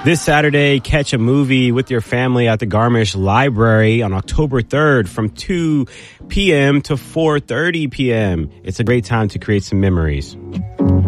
This Saturday, catch a movie with your family at the Garmisch Library on October 3rd from 2 p.m. to 4:30 p.m. It's a great time to create some memories.